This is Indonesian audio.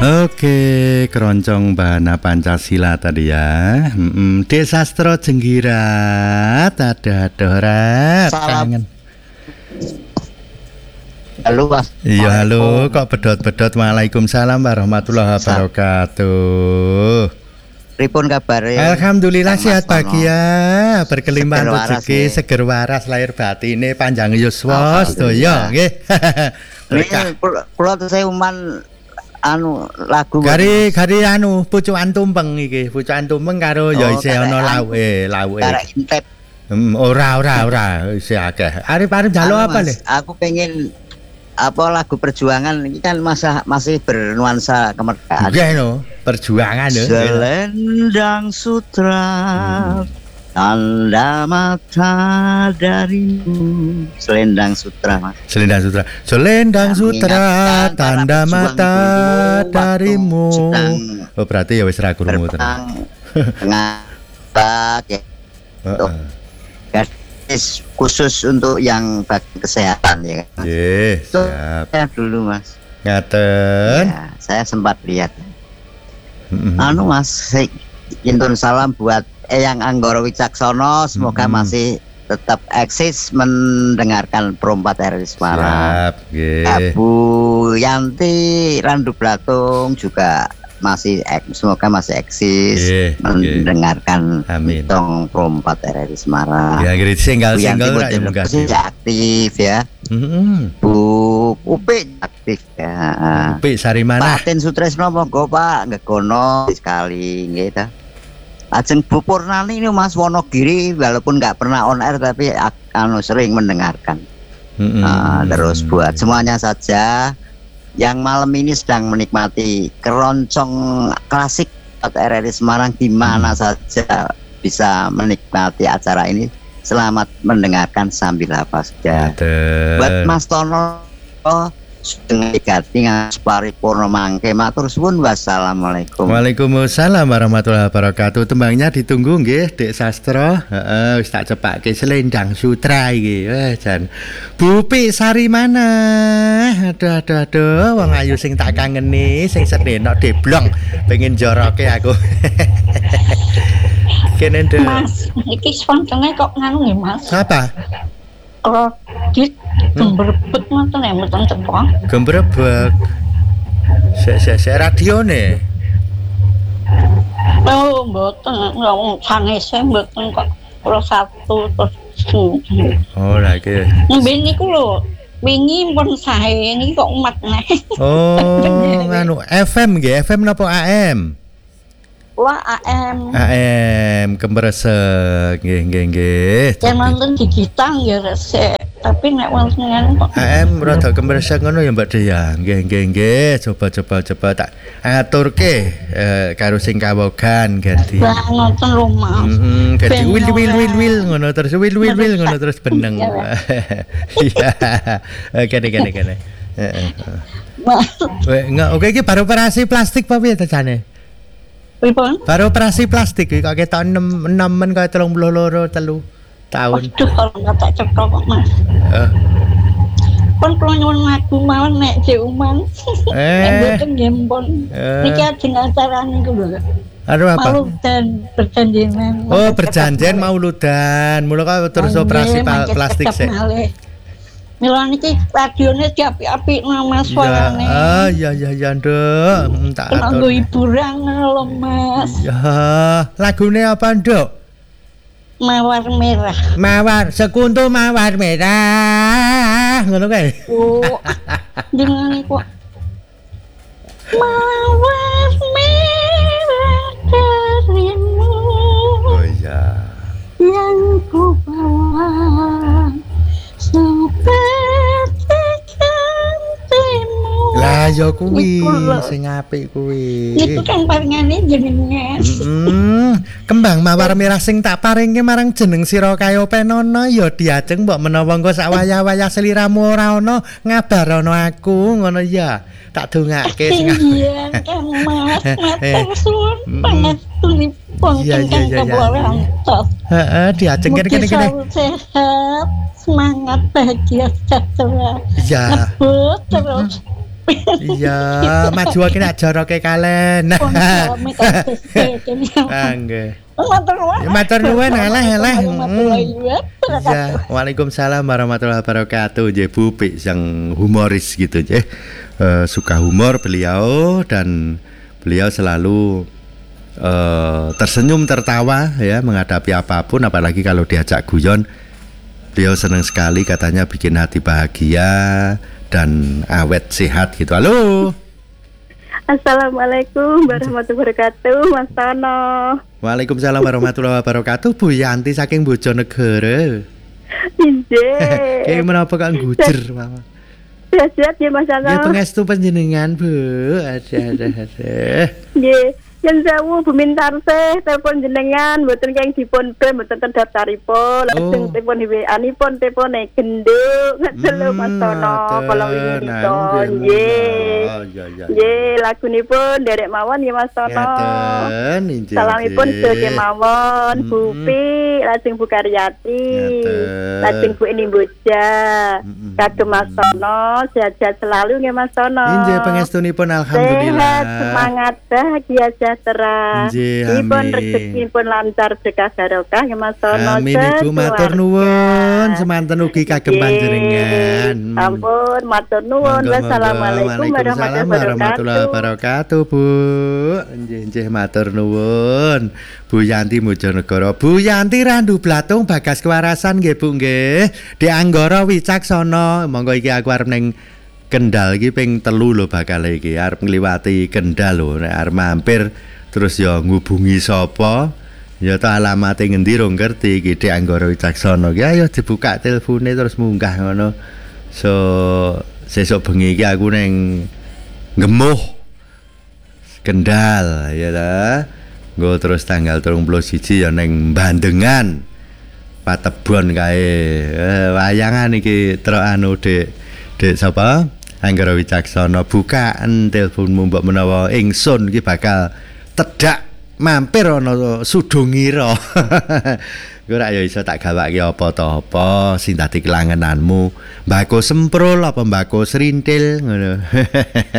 Oke, keroncong Bahana Pancasila tadi ya. Desastro Jenggirat, ada rat. Salam. Halo Mas. Iya halo, kok bedot-bedot. Waalaikumsalam warahmatullahi wabarakatuh. Pripun kabarnya? Alhamdulillah sehat bahagia, berkelimpahan rezeki, seger waras lahir batine, panjang yuswa sedaya nggih. Ini kula saya uman lagu gari anu pucukan tumpeng iki, pucukan tumpeng karo ya isih ana lauke. Karek intep. Ora isih akeh. Arep njaluk apa le? Aku pengen lagu perjuangan ini kan masih bernuansa kemerdekaan. Nggih no, perjuangan lho. Selendang sutra tanda mata darimu. Selendang sutra Mas. Selendang sutra tanda mata darimu. Oh berarti ya wis ra krungu tenan. Tengah ya. Khusus untuk yang bagi kesehatan ya kan. Nggih, siap. Saya dulu Mas. Ngaten. Ya, saya sempat lihat. Mas, saya intun salam buat Eyang Anggoro Wicaksono, semoga masih tetap eksis mendengarkan Perompat RRI Semarang. Siap, Bu Yanti Randu Blatung juga semoga masih eksis mendengarkan tong Perompat RRI Semarang. Ya, single aktif ya. Bu Upi aktif ya. Upi Sarimana. Pak Tin Sutresno monggo Pak ngegono sekali nggih ta. Ajeng Bu Purnani ini Mas Wonogiri walaupun nggak pernah on air tapi sering mendengarkan. Terus buat semuanya saja yang malam ini sedang menikmati keroncong klasik RRI Semarang di mana saja bisa menikmati acara ini, selamat mendengarkan sambil apa saja. Buat Mas Tono dengan digati paripurna mangke matur suwun. Wassalamualaikum. Waalaikumsalam warahmatullahi wabarakatuh. Tembangnya ditunggu nggih Dek Sastro. Heeh wis tak cepake Selendang Sutra iki. Jan Bupi Sarimana. Aduh wong ayu sing tak kangeni sing sedhenok deblong pengen joroke aku. Kene Dek. Mas, iki spontane kok nganu nggih Mas. Apa? Kalau dit gembrebek ngoten ya mboten cepok. Gembrebek. Sek radione. Oh, mboten wong sanese mboten kok. Kalau satu terus. Oh, lah iki. Mbene niku lho, wingi pun sae niki kok umat neh. Oh, anu FM nggih, FM napa AM? Wah, AM Kemresek nggih. Yen wonten digitang ya resik, tapi nek wonten kok AM rada kemresek ngono ya Mbak Dea. Nggih. Coba tak aturke karo sing kawogan ganti. Lah ngoten lho Mas. Ganti wil ngono terus wil ngono terus beneng. Iya. Kene. Oke iki baru operasi plastik apa piye tejane? Pripun? Baru operasi plastik iki kok ketok 6 men kaya 32 tahun. Waduh, kalau nggak tak cekel kok Mas. Pun kula nyuwun lagu mawon nek Jeuman. Mboten nggih pun. Niki ajeng acara niku lho. Aduh apa? Mauludan perjanjian. Oh, perjanjian mauludan. Mula kok terus operasi plastik sik. Mila niki radione diapik-apik Mas suarane. Ya Nduk. Tak atur. Kanggo hiburan lho Mas. Ya, lagune apa Nduk? Mawar merah. Sekuntu mawar merah. Ngono kae. Oh. Dengan kok mawar merah darimu. Oh iya. Yang ku bawa seperti kantimu. Lah ya kuwi sing apik kuwi. Itu kan paringane jenenge. Kembang mawar merah sing tak paringke marang jeneng sira kaya penono ya diajeng mbok menawa engko sak wayah-wayah sliramu ora ana ngabarono aku ngono ya. Tak dongake sing iya kan Mas, matur suwun pangaturipun ingkang kawarantos. Heeh, diajeng kene. Sehat, semangat, bahagia, sejahtera. Iya. Nebut terus Iya, maju ki nak joroke kalen. Nggih. Matur nuwun alah. Ya, Waalaikumsalam warahmatullahi wabarakatuh. Nggih Bu Pik yang humoris gitu nggih. Suka humor beliau dan beliau selalu tersenyum tertawa ya menghadapi apapun, apalagi kalau diajak guyon. Beliau senang sekali, katanya bikin hati bahagia dan awet sehat gitu. Halo. Assalamualaikum warahmatullahi wabarakatuh, Mas Tono. Waalaikumsalam warahmatullahi wabarakatuh. Bu Yanti saking Bojonegoro. Injih. Kayak menapa kok gujer, Mama? Sehat-sehat ya Mas Tono. Ya pangestu panjenengan, Bu. Ada. Nggih. Yen sewu Bumin Tarsih telepon jenengan mboten keng dipun ben mboten terdaftaripun lajeng telepon WA-nipun telepone genduk ngedel Mas Tono kala wingi nggih lagunipun derek mawon nggih Mas Tono salamipun sedaya mawon Bu Pi lajeng Bu Karyati lajeng Bu Eni Boja kagem Mas Tono sehat-sehat selalu nggih Mas Tono nggih pangestunipun alhamdulillah semangat bahagia sejahtera. Dipun rezeki pun lancar berkah barokah ya Mas Tono. Amin Ibu matur nuwun semanten ugi kagem panjenengan. Ampun matur nuwun. Wassalamualaikum warahmatullahi wabarakatuh Bu. Nggih matur nuwun. Bu Yanti Bojonegoro. Bu Yanti randu blatung bagas kewarasan nggih Bu nggih. Di Anggara Wicaksana. Monggo iki aku arep ning Kendal iki ping 3 lho bakal iki arep ngliwati Kendal lho nek arep mampir terus ya ngubungi sapa ya ta alamate ngendi ro ngerti iki Dek Anggara Wicaksana ki ayo dibuka telpone terus munggah ngono so sesuk bengi iki aku ning Gemuh Kendal ya ta nggo terus tanggal 31 ya ning Bandengan Patebon kae wayangan iki truk anu Dek sapa Anggara Wicaksana bukaan teleponmu mbok menawa ingsun iki bakal tedak mampir ana Sudungira. Engko rak ya iso tak gawake apa to apa sing dadi kelangenanmu. Mbako semprul apa mbako serintil ngono.